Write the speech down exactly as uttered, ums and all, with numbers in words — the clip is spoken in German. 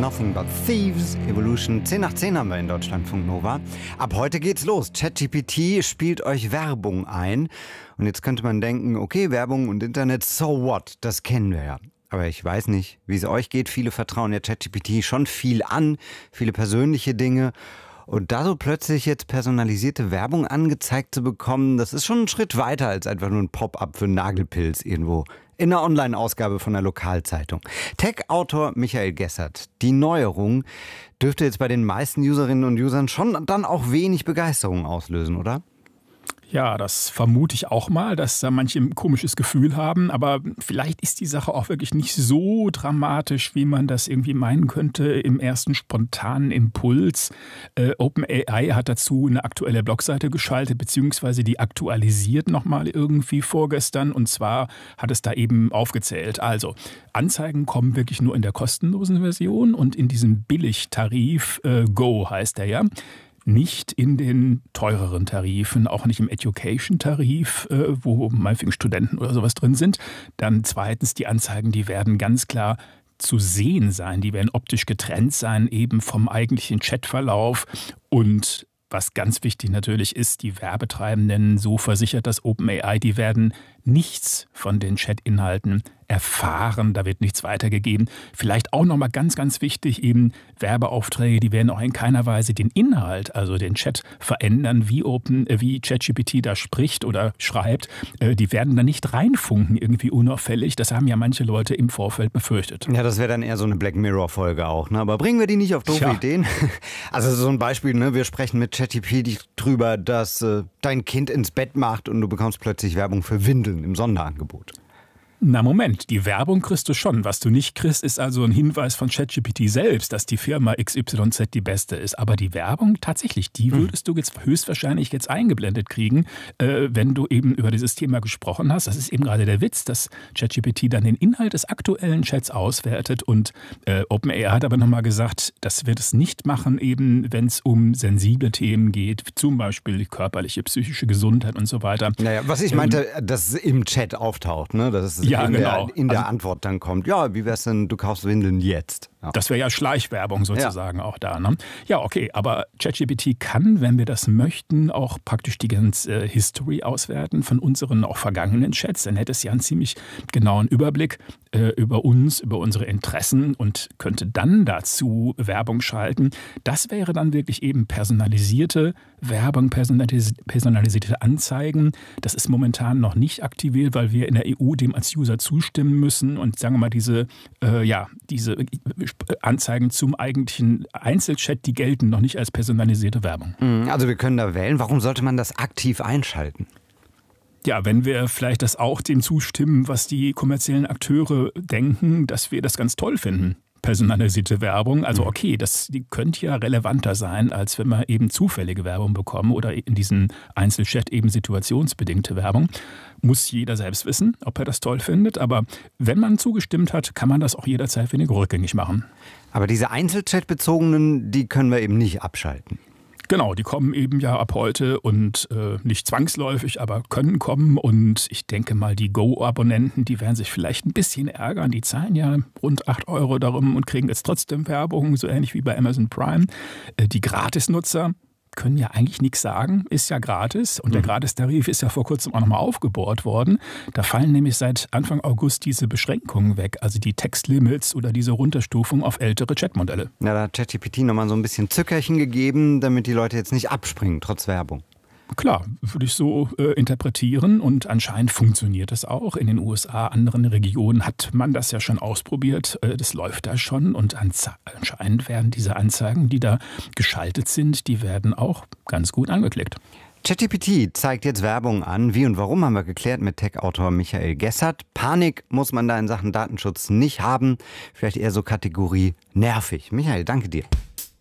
Nothing But Thieves, Evolution. zehn nach zehn haben wir in Deutschlandfunk Nova. Ab heute geht's los. ChatGPT spielt euch Werbung ein. Und jetzt könnte man denken, okay, Werbung und Internet, so what? Das kennen wir ja. Aber ich weiß nicht, wie es euch geht. Viele vertrauen ja ChatGPT schon viel an, viele persönliche Dinge. Und da so plötzlich jetzt personalisierte Werbung angezeigt zu bekommen, das ist schon ein Schritt weiter als einfach nur ein Pop-up für einen Nagelpilz irgendwo in einer Online-Ausgabe von der Lokalzeitung. Tech-Autor Michael Gessert. Die Neuerung dürfte jetzt bei den meisten Userinnen und Usern schon dann auch wenig Begeisterung auslösen, oder? Ja, das vermute ich auch mal, dass da manche ein komisches Gefühl haben. Aber vielleicht ist die Sache auch wirklich nicht so dramatisch, wie man das irgendwie meinen könnte im ersten spontanen Impuls. Äh, OpenAI hat dazu eine aktuelle Blogseite geschaltet, beziehungsweise die aktualisiert nochmal irgendwie vorgestern. Und zwar hat es da eben aufgezählt. Also, Anzeigen kommen wirklich nur in der kostenlosen Version und in diesem Billigtarif, äh, Go heißt der ja. Nicht in den teureren Tarifen, auch nicht im Education-Tarif, äh, wo meinetwegen Studenten oder sowas drin sind. Dann zweitens, die Anzeigen, die werden ganz klar zu sehen sein. Die werden optisch getrennt sein, eben vom eigentlichen Chatverlauf. Und was ganz wichtig natürlich ist, die Werbetreibenden, so versichert das OpenAI, die werden nichts von den Chat-Inhalten erfahren, da wird nichts weitergegeben. Vielleicht auch nochmal ganz, ganz wichtig, eben Werbeaufträge, die werden auch in keiner Weise den Inhalt, also den Chat verändern, wie Open, wie ChatGPT da spricht oder schreibt. Die werden da nicht reinfunken, irgendwie unauffällig. Das haben ja manche Leute im Vorfeld befürchtet. Ja, das wäre dann eher so eine Black Mirror-Folge auch, ne? Aber bringen wir die nicht auf doofe Tja. Ideen? Also so ein Beispiel, ne? Wir sprechen mit ChatGPT drüber, dass äh, dein Kind ins Bett macht und du bekommst plötzlich Werbung für Windeln im Sonderangebot. Na Moment, die Werbung kriegst du schon. Was du nicht kriegst, ist also ein Hinweis von ChatGPT selbst, dass die Firma X Y Z die beste ist. Aber die Werbung, tatsächlich, die würdest du jetzt höchstwahrscheinlich jetzt eingeblendet kriegen, äh, wenn du eben über dieses Thema gesprochen hast. Das ist eben gerade der Witz, dass ChatGPT dann den Inhalt des aktuellen Chats auswertet. Und äh, OpenAI hat aber nochmal gesagt, das wird es nicht machen, eben wenn es um sensible Themen geht, zum Beispiel die körperliche, psychische Gesundheit und so weiter. Naja, was ich meinte, ähm, dass es im Chat auftaucht, ne? Das ist Ja, in, genau. der, in der also, Antwort dann kommt, ja, wie wär's denn, du kaufst Windeln jetzt? Ja. Das wäre ja Schleichwerbung sozusagen ja. auch da. Ne? Ja, okay, aber ChatGPT kann, wenn wir das möchten, auch praktisch die ganze History auswerten von unseren auch vergangenen Chats. Dann hätte es ja einen ziemlich genauen Überblick äh, über uns, über unsere Interessen und könnte dann dazu Werbung schalten. Das wäre dann wirklich eben personalisierte Werbung, personalis- personalisierte Anzeigen. Das ist momentan noch nicht aktiviert, weil wir in der E U dem als User zustimmen müssen und sagen wir mal diese, äh, ja, diese Anzeigen zum eigentlichen Einzelchat, die gelten noch nicht als personalisierte Werbung. Also wir können da wählen. Warum sollte man das aktiv einschalten? Ja, wenn wir vielleicht das auch dem zustimmen, was die kommerziellen Akteure denken, dass wir das ganz toll finden. Personalisierte Werbung, also okay, das die könnte ja relevanter sein, als wenn wir eben zufällige Werbung bekommen oder in diesem Einzelchat eben situationsbedingte Werbung. Muss jeder selbst wissen, ob er das toll findet, aber wenn man zugestimmt hat, kann man das auch jederzeit wenig rückgängig machen. Aber diese Einzelchat-bezogenen, die können wir eben nicht abschalten. Genau, die kommen eben ja ab heute und äh, nicht zwangsläufig, aber können kommen. Und ich denke mal, die Go-Abonnenten, die werden sich vielleicht ein bisschen ärgern. Die zahlen ja rund acht Euro darum und kriegen jetzt trotzdem Werbung, so ähnlich wie bei Amazon Prime. Äh, die Gratisnutzer können ja eigentlich nichts sagen, ist ja gratis. Und der Gratistarif ist ja vor kurzem auch nochmal aufgebohrt worden. Da fallen nämlich seit Anfang August diese Beschränkungen weg, also die Textlimits oder diese Runterstufung auf ältere Chatmodelle. Ja, da hat ChatGPT nochmal so ein bisschen Zückerchen gegeben, damit die Leute jetzt nicht abspringen, trotz Werbung. Klar, würde ich so äh, interpretieren und anscheinend funktioniert das auch. In den U S A, anderen Regionen hat man das ja schon ausprobiert. Äh, das läuft da schon und anze- anscheinend werden diese Anzeigen, die da geschaltet sind, die werden auch ganz gut angeklickt. ChatGPT zeigt jetzt Werbung an. Wie und warum haben wir geklärt mit Tech-Autor Michael Gessert. Panik muss man da in Sachen Datenschutz nicht haben. Vielleicht eher so Kategorie nervig. Michael, danke dir.